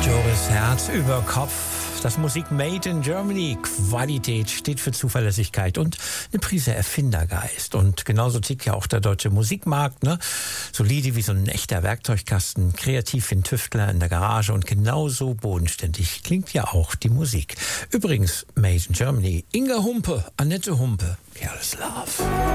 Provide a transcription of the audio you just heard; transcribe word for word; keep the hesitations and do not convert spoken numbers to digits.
Joris Herz über Kopf. Das Musik Made in Germany. Qualität steht für Zuverlässigkeit und eine Prise Erfindergeist. Und genauso tickt ja auch der deutsche Musikmarkt, ne? Solide wie so ein echter Werkzeugkasten, kreativ wie ein Tüftler in der Garage und genauso bodenständig klingt ja auch die Musik. Übrigens, Made in Germany. Inga Humpe, Annette Humpe, Careless Love.